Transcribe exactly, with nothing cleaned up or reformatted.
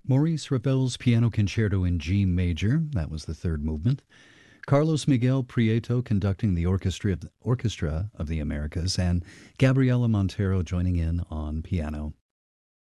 Maurice Ravel's Piano Concerto in G Major, that was the third movement. Carlos Miguel Prieto conducting the Orchestra of, Orchestra of the Americas, and Gabriela Montero joining in on piano.